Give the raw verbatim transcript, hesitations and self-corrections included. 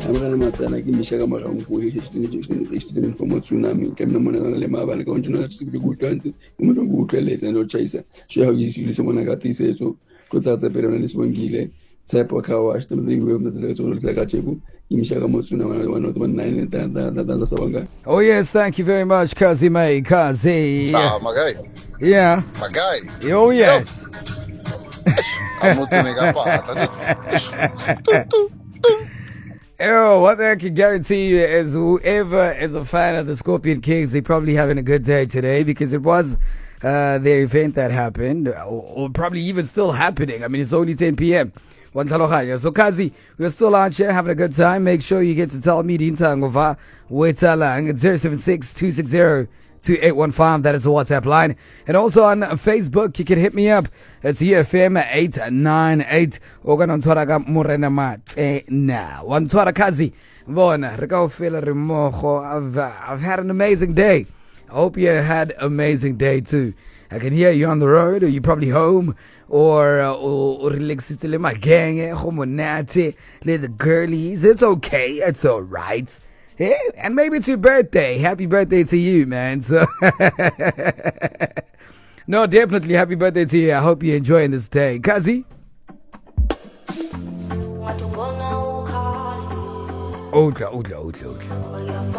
amana matsana ke misha ka marang go e e from tsunami ke mna mona le mabala ka ntse na tsike go tante mo no go tleletsa no chaisa so ha yi sile so mona ka tisetso go tlatsa pele na le sibongile tsepo ka wa shte mzi go mna le so le ka cheku misha ka mo tsunami na one one nine ta ta ta sabanga. Oh yes, thank you very much Kazi May Kazi. Ah, my guy. Yeah. My guy. Oh yes. I'm not saying Oh, what I can guarantee you is whoever is a fan of the Scorpion Kings, they're probably having a good day today because it was uh, their event that happened, or, or probably even still happening. I mean, it's only ten p.m. So Kazi, we're still out here having a good time. Make sure you get to tell me the Intangova Wetalang at zero seven six two six zero two eight one five. That is the WhatsApp line. And also on Facebook, you can hit me up. It's E F M eight nine eight. Ogan Twaraga Morena Matena. One Twara Kazi. Bona, Rico Fila Rimojo. I've I've had an amazing day. I hope you had an amazing day too. I can hear you on the road, or you're probably home, or uh, or relaxing my gang, let the girlies. It's okay. It's all right. Yeah, and maybe it's your birthday. Happy birthday to you, man. So, no, definitely happy birthday to you. I hope you're enjoying this day. Kazi? Oja, oja, oja, oja.